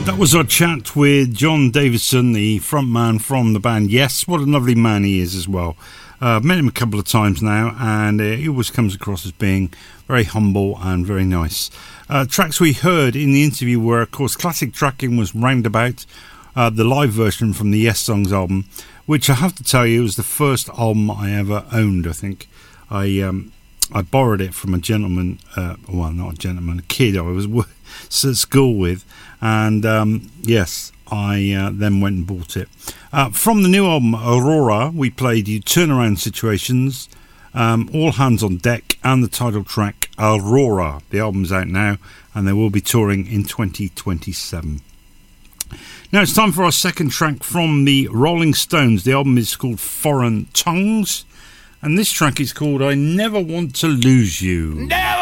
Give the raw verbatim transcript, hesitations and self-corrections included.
That was our chat with John Davidson, the frontman from the band Yes. What a lovely man he is as well. Uh, I've met him a couple of times now, and uh, he always comes across as being very humble and very nice. Uh, tracks we heard in the interview were, of course, Classic Tracking was Roundabout, uh, the live version from the Yes Songs album, which I have to tell you was the first album I ever owned, I think. I um, I borrowed it from a gentleman, uh, well, not a gentleman, a kid I was at school with, and um, yes, I uh, then went and bought it. Uh, from the new album Aurora, we played You Turnaround Situations, um, All Hands on Deck, and the title track Aurora. The album's out now, and they will be touring in twenty twenty-seven. Now it's time for our second track from the Rolling Stones. The album is called Foreign Tongues, and this track is called I Never Want to Lose You. No!